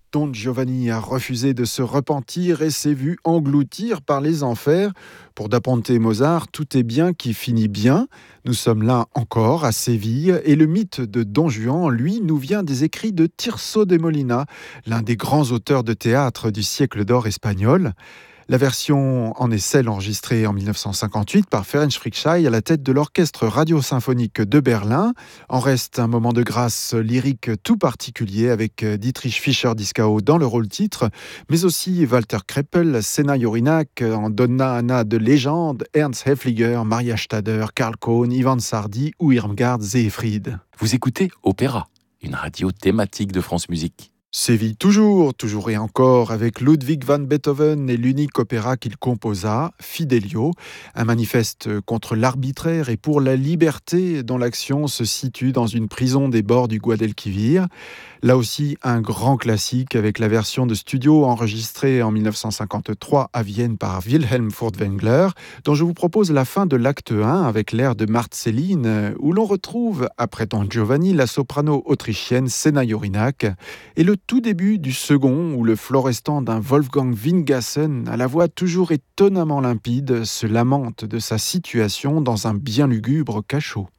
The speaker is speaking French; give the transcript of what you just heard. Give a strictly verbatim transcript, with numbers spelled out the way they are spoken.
Don Giovanni a refusé de se repentir et s'est vu engloutir par les enfers. Pour Da Ponte Mozart, tout est bien qui finit bien. Nous sommes là encore à Séville et le mythe de Don Juan, lui, nous vient des écrits de Tirso de Molina, l'un des grands auteurs de théâtre du siècle d'or espagnol. La version en est celle enregistrée en dix-neuf cent cinquante-huit par Ferenc Fricsay à la tête de l'Orchestre radiosymphonique de Berlin. En reste un moment de grâce lyrique tout particulier avec Dietrich Fischer-Dieskau dans le rôle-titre, mais aussi Walter Kreppel, Sena Jorinak, en Donna Anna de légende, Ernst Häfliger, Maria Stader, Karl Kohn, Ivan Sardi ou Irmgard Seefried. Vous écoutez Opéra, une radio thématique de France Musique. Séville toujours, toujours et encore, avec Ludwig van Beethoven et l'unique opéra qu'il composa, Fidelio, un manifeste contre l'arbitraire et pour la liberté dont l'action se situe dans une prison des bords du Guadalquivir. Là aussi, un grand classique avec la version de studio enregistrée en dix-neuf cent cinquante-trois à Vienne par Wilhelm Furtwängler, dont je vous propose la fin de l'acte un avec l'air de Marceline, où l'on retrouve, après Don Giovanni, la soprano autrichienne Sena Jorinak, et le tout début du second, où le florestan d'un Wolfgang Wingassen, à la voix toujours étonnamment limpide, se lamente de sa situation dans un bien lugubre cachot.